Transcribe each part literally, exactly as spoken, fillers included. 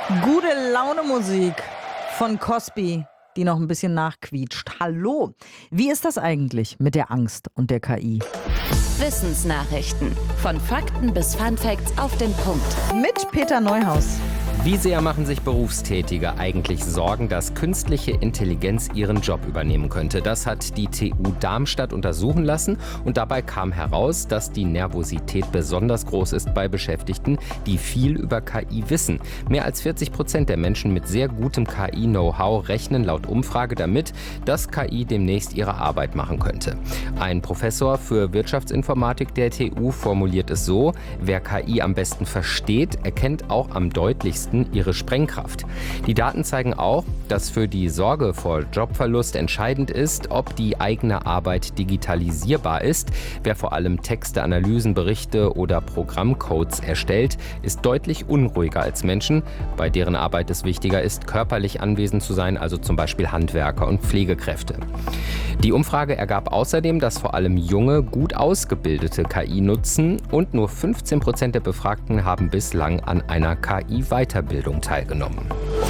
Gute Laune Musik von Cosby, die noch ein bisschen nachquietscht. Hallo, wie ist das eigentlich mit der Angst und der K I? Wissensnachrichten. Von Fakten bis Funfacts auf den Punkt. Mit Peter Neuhaus. Wie sehr machen sich Berufstätige eigentlich Sorgen, dass künstliche Intelligenz ihren Job übernehmen könnte? Das hat die T U Darmstadt untersuchen lassen und dabei kam heraus, dass die Nervosität besonders groß ist bei Beschäftigten, die viel über K I wissen. Mehr als vierzig Prozent der Menschen mit sehr gutem K I-Know-how rechnen laut Umfrage damit, dass K I demnächst ihre Arbeit machen könnte. Ein Professor für Wirtschaftsinformatik der T U formuliert es so: Wer K I am besten versteht, erkennt auch am deutlichsten ihre Sprengkraft. Die Daten zeigen auch, dass für die Sorge vor Jobverlust entscheidend ist, ob die eigene Arbeit digitalisierbar ist. Wer vor allem Texte, Analysen, Berichte oder Programmcodes erstellt, ist deutlich unruhiger als Menschen, bei deren Arbeit es wichtiger ist, körperlich anwesend zu sein, also zum Beispiel Handwerker und Pflegekräfte. Die Umfrage ergab außerdem, dass vor allem junge, gut ausgebildete K I nutzen und nur fünfzehn Prozent der Befragten haben bislang an einer K I-Weiterbildung teilgenommen.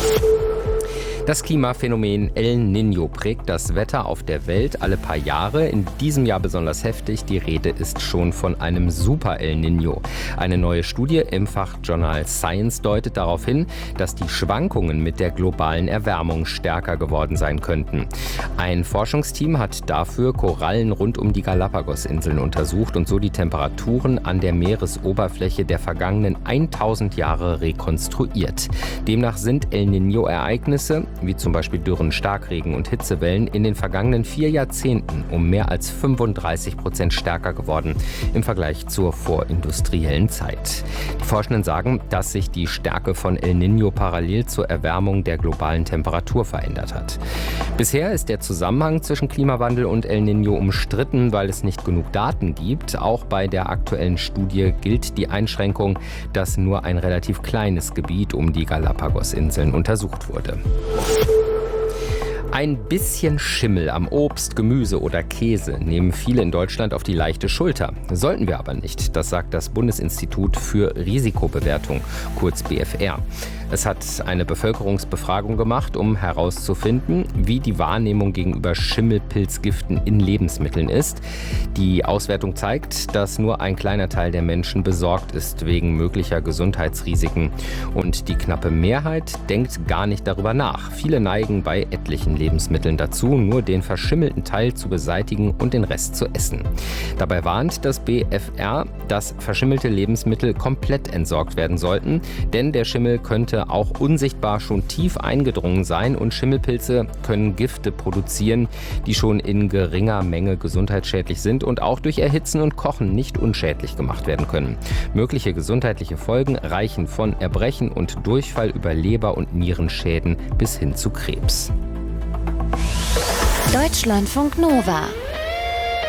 Das Klimaphänomen El Niño prägt das Wetter auf der Welt alle paar Jahre. In diesem Jahr besonders heftig. Die Rede ist schon von einem Super El Niño. Eine neue Studie im Fachjournal Science deutet darauf hin, dass die Schwankungen mit der globalen Erwärmung stärker geworden sein könnten. Ein Forschungsteam hat dafür Korallen rund um die Galapagos-Inseln untersucht und so die Temperaturen an der Meeresoberfläche der vergangenen tausend Jahre rekonstruiert. Demnach sind El Niño-Ereignisse, wie zum Beispiel Dürren, Starkregen und Hitzewellen, in den vergangenen vier Jahrzehnten um mehr als fünfunddreißig Prozent stärker geworden im Vergleich zur vorindustriellen Zeit. Die Forschenden sagen, dass sich die Stärke von El Niño parallel zur Erwärmung der globalen Temperatur verändert hat. Bisher ist der Zusammenhang zwischen Klimawandel und El Niño umstritten, weil es nicht genug Daten gibt. Auch bei der aktuellen Studie gilt die Einschränkung, dass nur ein relativ kleines Gebiet um die Galapagos-Inseln untersucht wurde. Ein bisschen Schimmel am Obst, Gemüse oder Käse nehmen viele in Deutschland auf die leichte Schulter. Sollten wir aber nicht, das sagt das Bundesinstitut für Risikobewertung, kurz B F R. Es hat eine Bevölkerungsbefragung gemacht, um herauszufinden, wie die Wahrnehmung gegenüber Schimmelpilzgiften in Lebensmitteln ist. Die Auswertung zeigt, dass nur ein kleiner Teil der Menschen besorgt ist wegen möglicher Gesundheitsrisiken. Und die knappe Mehrheit denkt gar nicht darüber nach. Viele neigen bei etlichen Lebensmitteln dazu, nur den verschimmelten Teil zu beseitigen und den Rest zu essen. Dabei warnt das B F R, dass verschimmelte Lebensmittel komplett entsorgt werden sollten, denn der Schimmel könnte auch unsichtbar schon tief eingedrungen sein und Schimmelpilze können Gifte produzieren, die schon in geringer Menge gesundheitsschädlich sind und auch durch Erhitzen und Kochen nicht unschädlich gemacht werden können. Mögliche gesundheitliche Folgen reichen von Erbrechen und Durchfall über Leber- und Nierenschäden bis hin zu Krebs. Deutschlandfunk Nova